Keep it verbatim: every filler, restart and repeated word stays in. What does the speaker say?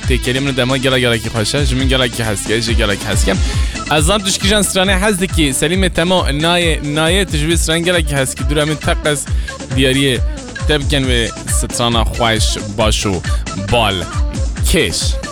تکلی من دما گلا گلا کی خوشه جمن گلا کی هست که گلا کی هست کم ازام تشکیجان سرانه حزد کی سلیم تما نای نای تجوی سران گلا کی هست که دور من تقص دیاری تبکن و سترانا خوش باشو بال کش